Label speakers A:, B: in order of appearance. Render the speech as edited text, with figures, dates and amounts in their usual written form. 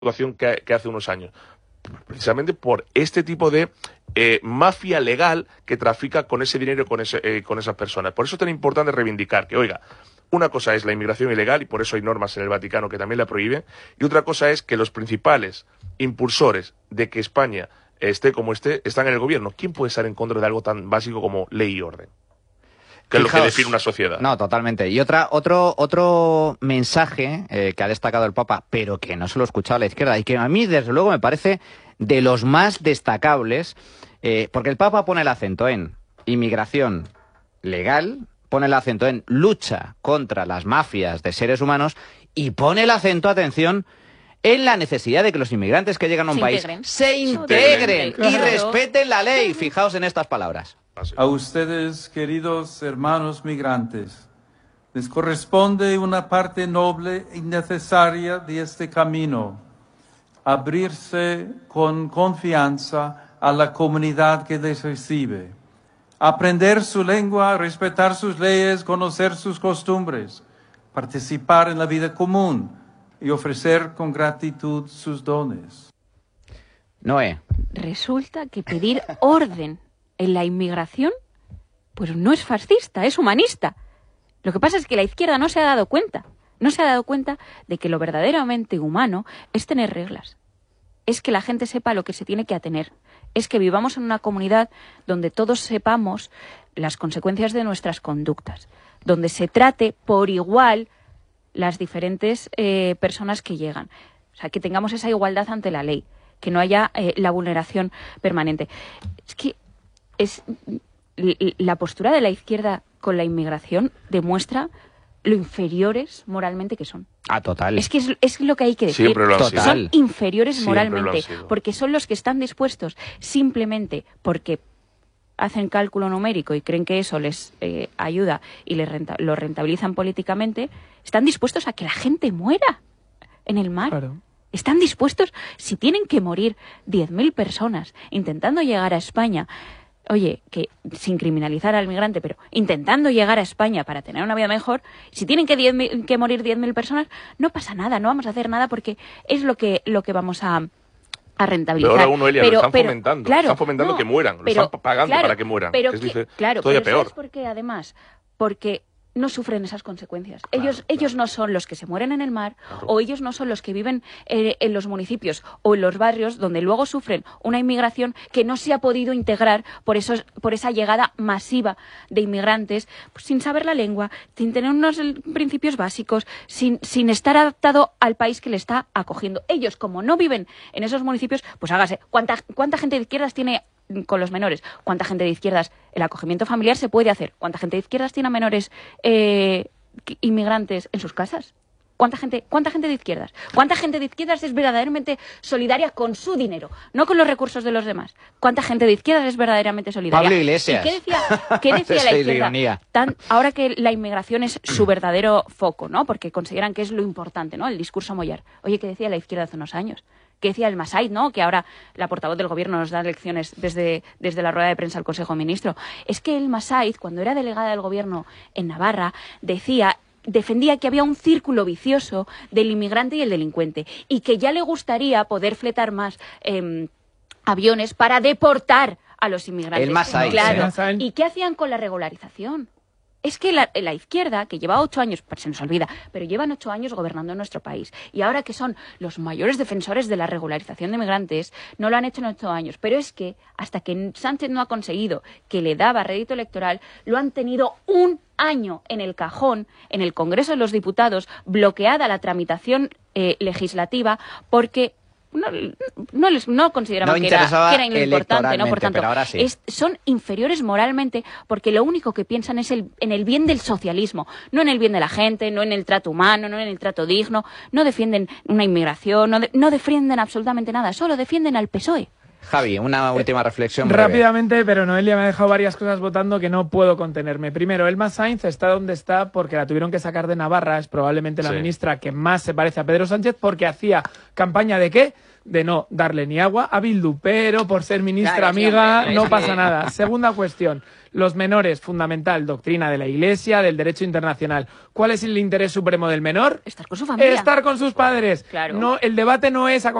A: situación que hace unos años, precisamente por este tipo de mafia legal que trafica con ese dinero, con esas personas. Por eso es tan importante reivindicar que, oiga, una cosa es la inmigración ilegal, y por eso hay normas en el Vaticano que también la prohíben, y otra cosa es que los principales impulsores de que España esté como esté, están en el gobierno. ¿Quién puede estar en contra de algo tan básico como ley y orden? Que es lo que define una sociedad.
B: No, totalmente. Y otro mensaje que ha destacado el Papa, pero que no se lo ha escuchado a la izquierda, y que a mí, desde luego, me parece de los más destacables, porque el Papa pone el acento en inmigración legal, pone el acento en lucha contra las mafias de seres humanos, y pone el acento, atención, en la necesidad de que los inmigrantes que llegan a un país se integren y respeten la ley. Fijaos en estas palabras.
C: A ustedes, queridos hermanos migrantes, les corresponde una parte noble y necesaria de este camino: abrirse con confianza a la comunidad que les recibe, aprender su lengua, respetar sus leyes, conocer sus costumbres, participar en la vida común y ofrecer con gratitud sus dones.
B: Noé.
D: Resulta que pedir orden en la inmigración, pues no es fascista, es humanista. Lo que pasa es que la izquierda no se ha dado cuenta. No se ha dado cuenta de que lo verdaderamente humano es tener reglas. Es que la gente sepa lo que se tiene que atener. Es que vivamos en una comunidad donde todos sepamos las consecuencias de nuestras conductas. Donde se trate por igual las diferentes personas que llegan. O sea, que tengamos esa igualdad ante la ley. Que no haya la vulneración permanente. Es que la postura de la izquierda con la inmigración demuestra lo inferiores moralmente que son.
B: Ah, total.
D: Es que es lo que hay que decir.
A: Siempre lo han sido.
D: Son inferiores
A: Siempre
D: moralmente, porque son los que están dispuestos, simplemente porque hacen cálculo numérico y creen que eso les ayuda y lo rentabilizan políticamente, están dispuestos a que la gente muera en el mar.
E: Claro.
D: Están dispuestos, si tienen que morir 10.000 personas intentando llegar a España, oye, que sin criminalizar al migrante, pero intentando llegar a España para tener una vida mejor, si tienen que morir 10.000 personas, no pasa nada, no vamos a hacer nada porque es lo que vamos a rentabilizar.
A: Pero ahora uno, Elia, lo están fomentando.
D: Claro,
A: están fomentando que mueran, lo están pagando para que mueran.
D: Pero
A: todavía peor.
D: ¿sabes por qué? Además, porque no sufren esas consecuencias. Ellos no son los que se mueren en el mar, o ellos no son los que viven en los municipios o en los barrios donde luego sufren una inmigración que no se ha podido integrar por esa llegada masiva de inmigrantes, pues, sin saber la lengua, sin tener unos principios básicos, sin estar adaptado al país que le está acogiendo. Ellos, como no viven en esos municipios, pues hágase. ¿Cuánta gente de izquierdas tiene con los menores? ¿Cuánta gente de izquierdas el acogimiento familiar se puede hacer? ¿Cuánta gente de izquierdas tiene a menores inmigrantes en sus casas? ¿Cuánta gente de izquierdas? ¿Cuánta gente de izquierdas es verdaderamente solidaria con su dinero, no con los recursos de los demás? ¿Cuánta gente de izquierdas es verdaderamente solidaria?
B: Pablo Iglesias.
D: ¿Y qué decía la izquierda? Ahora que la inmigración es su verdadero foco, ¿no? Porque consideran que es lo importante, ¿no? El discurso mollar. Oye, ¿qué decía la izquierda hace unos años? Que decía el Massaid, ¿no? Que ahora la portavoz del gobierno nos da lecciones desde la rueda de prensa al Consejo de Ministros. Es que el Massaid, cuando era delegada del gobierno en Navarra, defendía que había un círculo vicioso del inmigrante y el delincuente, y que ya le gustaría poder fletar más aviones para deportar a los inmigrantes.
B: El Massaid.
D: Claro.
E: Sí.
D: ¿Y qué hacían con la regularización? Es que la izquierda, que lleva 8 años, se nos olvida, pero llevan 8 años gobernando en nuestro país. Y ahora que son los mayores defensores de la regularización de migrantes, no lo han hecho en 8 años. Pero es que hasta que Sánchez no ha conseguido que le daba rédito electoral, lo han tenido un año en el cajón, en el Congreso de los Diputados, bloqueada la tramitación legislativa, porque no consideraban que era importante, ¿no? Por tanto,
B: pero ahora sí.
D: son inferiores moralmente porque lo único que piensan es en el bien del socialismo, no en el bien de la gente, no en el trato humano, no en el trato digno. No defienden una inmigración, no defienden absolutamente nada, solo defienden al PSOE.
B: Javi, una última reflexión breve.
E: Rápidamente, pero Noelia me ha dejado varias cosas votando que no puedo contenerme. Primero, Elma Sainz está donde está porque la tuvieron que sacar de Navarra. Es probablemente la ministra que más se parece a Pedro Sánchez porque hacía campaña ¿de qué? De no darle ni agua a Bildu, pero por ser ministra amiga no pasa nada. Segunda cuestión, los menores, fundamental, doctrina de la Iglesia, del derecho internacional. ¿Cuál es el interés supremo del menor?
D: Estar con su familia.
E: Estar con sus padres.
D: Claro.
E: No, el debate no es